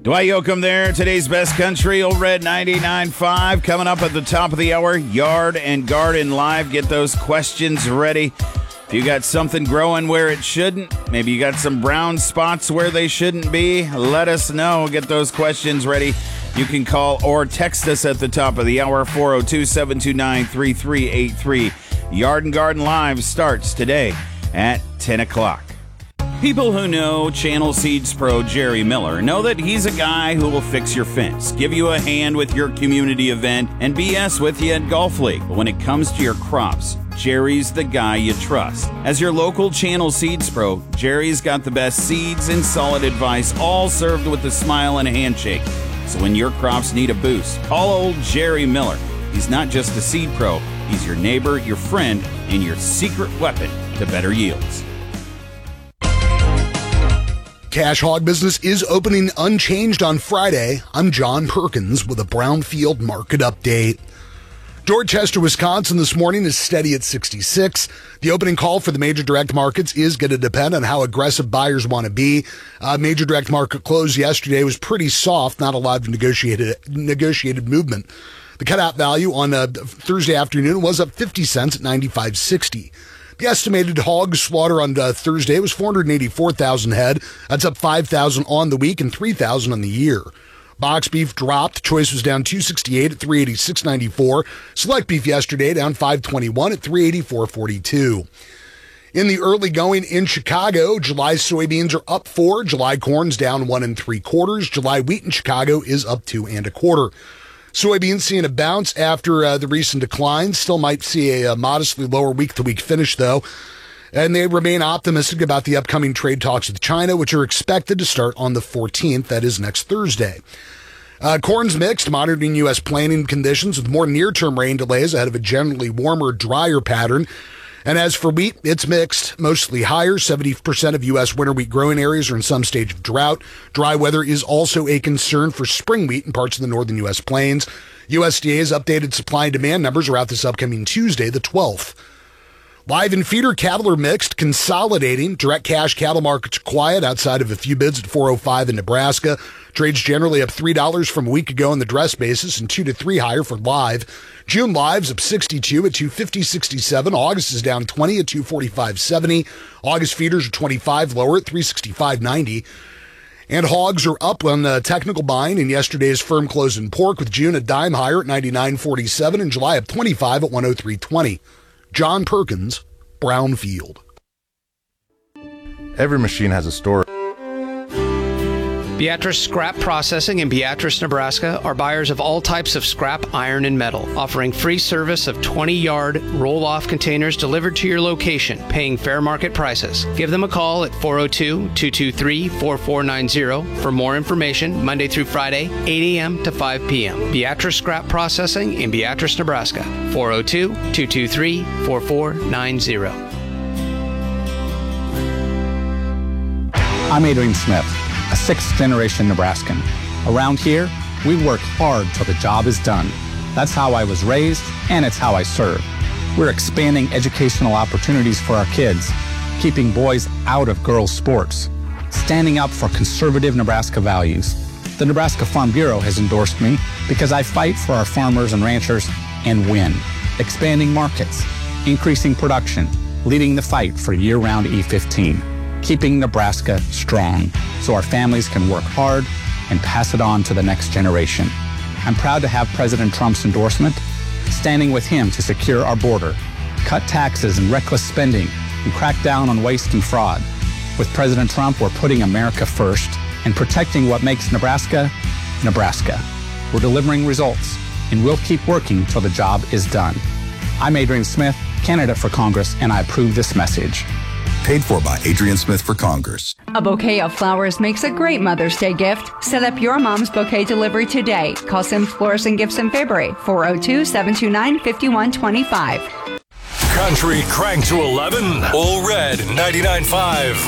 Dwight Yoakam there. Today's best country, Old Red 99.5. Coming up at the top of the hour, Yard and Garden Live. Get those questions ready. If you got something growing where it shouldn't, maybe you got some brown spots where they shouldn't be, let us know. Get those questions ready. You can call or text us at the top of the hour, 402-729-3383. Yard and Garden Live starts today at 10 o'clock. People who know Channel Seeds Pro Jerry Miller know that he's a guy who will fix your fence, give you a hand with your community event, and BS with you at Golf League. But when it comes to your crops, Jerry's the guy you trust. As your local Channel Seeds Pro, Jerry's got the best seeds and solid advice, all served with a smile and a handshake. So when your crops need a boost, call old Jerry Miller. He's not just a seed pro, he's your neighbor, your friend, and your secret weapon to better yields. Cash hog business is opening unchanged on Friday. I'm John Perkins with a Brownfield market update. Dorchester, Wisconsin this morning is steady at 66. The opening call for the major direct markets is going to depend on how aggressive buyers want to be. Major direct market close yesterday was pretty soft, not a lot of negotiated movement. The cutout value on Thursday afternoon was up 50 cents at 95.60. The estimated hog slaughter on Thursday was 484,000 head. That's up 5,000 on the week and 3,000 on the year. Box beef dropped. Choice was down 268 at 386.94. Select beef yesterday down 521 at 384.42. In the early going in Chicago, July soybeans are up 4. July corn's down 1 3/4. July wheat in Chicago is up 2 1/4. Soybeans seeing a bounce after the recent decline. Still might see a modestly lower week-to-week finish, though. And they remain optimistic about the upcoming trade talks with China, which are expected to start on the 14th. That is next Thursday. Corn's mixed, monitoring U.S. planting conditions with more near-term rain delays ahead of a generally warmer, drier pattern. And as for wheat, it's mixed, mostly higher. 70% of U.S. winter wheat growing areas are in some stage of drought. Dry weather is also a concern for spring wheat in parts of the northern U.S. plains. USDA's updated supply and demand numbers are out this upcoming Tuesday, the 12th. Live and feeder cattle are mixed, consolidating. Direct cash cattle markets are quiet outside of a few bids at 405 in Nebraska. Trades generally up $3 from a week ago on the dress basis and 2 to 3 higher for live. June live's up 62 at 250.67. August is down 20 at 245.70. August feeders are 25 lower at 365.90. And hogs are up on technical buying in yesterday's firm close in pork, with June a dime higher at 99.47 and July up 25 at 103.20. John Perkins, Brownfield. Every machine has a story. Beatrice Scrap Processing in Beatrice, Nebraska are buyers of all types of scrap, iron, and metal, offering free service of 20-yard roll-off containers delivered to your location, paying fair market prices. Give them a call at 402-223-4490 for more information, Monday through Friday, 8 a.m. to 5 p.m. Beatrice Scrap Processing in Beatrice, Nebraska, 402-223-4490. I'm Adrian Smith, a sixth-generation Nebraskan. Around here, we work hard till the job is done. That's how I was raised, and it's how I serve. We're expanding educational opportunities for our kids, keeping boys out of girls' sports, standing up for conservative Nebraska values. The Nebraska Farm Bureau has endorsed me because I fight for our farmers and ranchers and win, expanding markets, increasing production, leading the fight for year-round E15. Keeping Nebraska strong so our families can work hard and pass it on to the next generation. I'm proud to have President Trump's endorsement, standing with him to secure our border, cut taxes and reckless spending, and crack down on waste and fraud. With President Trump, we're putting America first and protecting what makes Nebraska, Nebraska. We're delivering results, and we'll keep working till the job is done. I'm Adrian Smith, candidate for Congress, and I approve this message. Paid for by Adrian Smith for Congress. A bouquet of flowers makes a great Mother's Day gift. Set up your mom's bouquet delivery today. Call Sims Florist and Gifts in February, 402-729-5125. Country crank to 11. All Red 99.5.